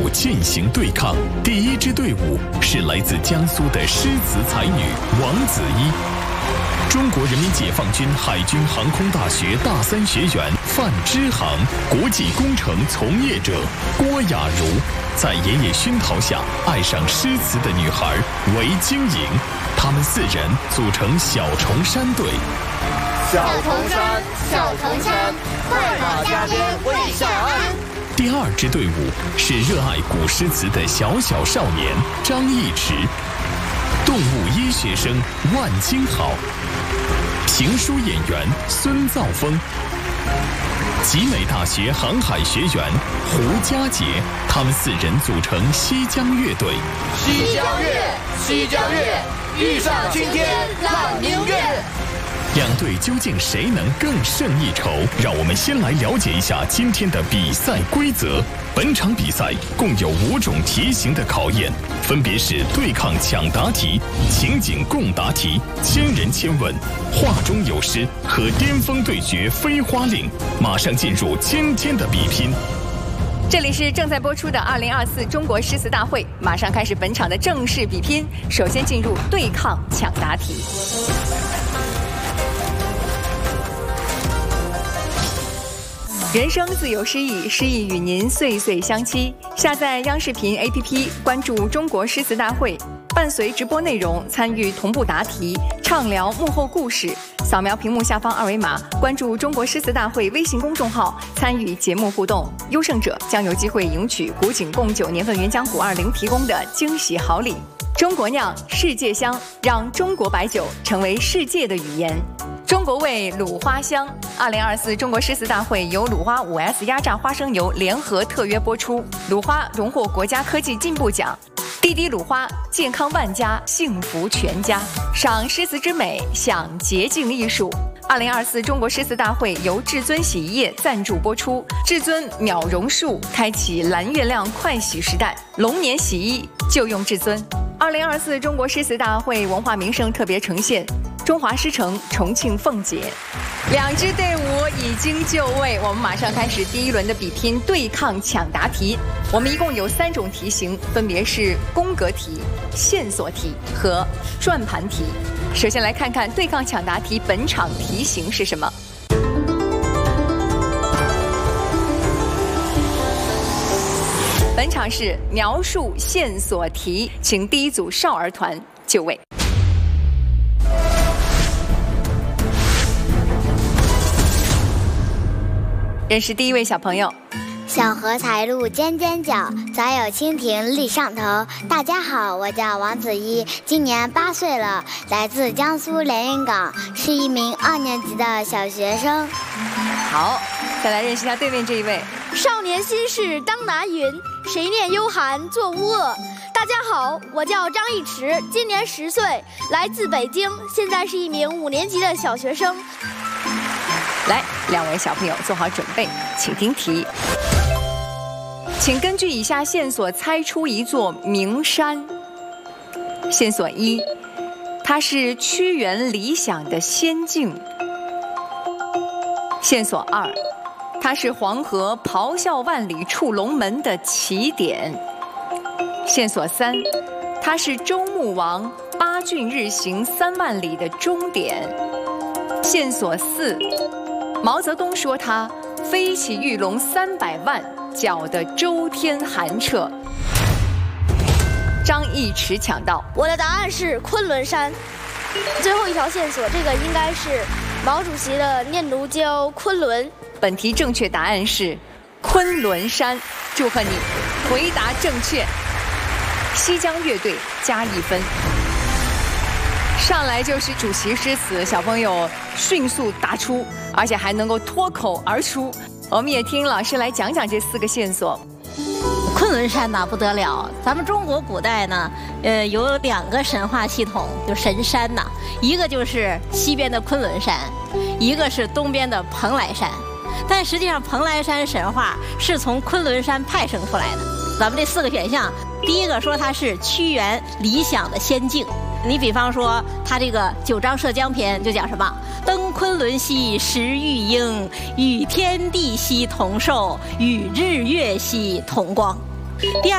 进行对抗。第一支队伍是来自江苏的诗词才女王子一，中国人民解放军海军航空大学大三学员范支航，国际工程从业者郭雅茹，在爷爷熏陶下爱上诗词的女孩韦晶莹，他们4人组成小重山队。 小重山，小重山，快马加鞭为校安。 第2支队伍是热爱古诗词的小小少年张一驰，动物医学生万金豪，评书演员孙兆峰，集美大学航海学员胡佳杰，他们4人组成西江乐队。 西江月，西江月，遇上青天朗明月。 两队究竟谁能更胜一筹？让我们先来了解一下今天的比赛规则。本场比赛共有5种题型的考验，分别是对抗抢答题、情景共答题、千人千问、话中有诗和巅峰对决飞花令。马上进入今天的比拼。 这里是正在播出的2024中国诗词大会，马上开始本场的正式比拼。首先进入对抗抢答题。人生自有诗意，诗意与您岁岁相期。下载央视频 APP， 关注中国诗词大会，伴随直播内容参与同步答题，畅聊幕后故事。扫描屏幕下方2维码，关注中国诗词大会微信公众号，参与节目互动。优胜者将有机会赢取古井贡9年份原浆古20提供的惊喜好礼。中国酿，世界香，让中国白酒成为世界的语言。中国味鲁花香，2024中国诗词大会由鲁花 5S 压榨花生油联合特约播出。鲁花荣获国家科技进步奖，滴滴鲁花，健康万家，幸福全家。赏诗词之美，享洁净艺术。2024中国诗词大会由至尊洗衣液赞助播出。至尊秒榕树，开启蓝月亮快洗时代，龙年洗衣就用至尊。2024中国诗词大会文化名胜特别呈现。中华诗城重庆凤姐，2支队伍已经就位，我们马上开始第1轮的比拼对抗抢答题。我们一共有3种题型，分别是宫格题、线索题和转盘题。首先来看看对抗抢答题本场题型是什么。本场是描述线索题，请第1组少儿团就位。认识第1位小朋友。 小荷才露尖尖角，早有蜻蜓立上头。大家好，我叫王子一，今年8岁了，来自江苏连云港，是一名2年级的小学生。 好，再来认识一下对面这一位。 少年心事当拿云，谁念幽寒作乌恶。大家好，我叫张一驰，今年10岁，来自北京，现在是一名5年级的小学生。 来，2位小朋友做好准备，请听题。请根据以下线索猜出一座名山。线索1，它是屈原理想的仙境。线索2，它是黄河咆哮万里出龙门的起点。线索3，它是周穆王8郡日行3万里的终点。线索4，毛泽东说他飞起玉龙300万，搅得周天寒彻。张一驰抢到， 我的答案是昆仑山。最后一条线索，这个应该是毛主席的念奴娇昆仑。 本题正确答案是昆仑山，祝贺你，回答正确。西江乐队加1分。上来就是主题诗词，小朋友迅速答出，而且还能够脱口而出。我们也听老师来讲讲这4个线索。 昆仑山呐不得了，咱们中国古代呢，有2个神话系统，就神山呐，一个就是西边的昆仑山，一个是东边的蓬莱山。但实际上，蓬莱山神话是从昆仑山派生出来的。咱们这4个选项，第一个说它是屈原理想的仙境。你比方说，他这个《九章涉江篇》就讲什么？登昆仑兮食玉英，与天地兮同寿，与日月兮同光。第二。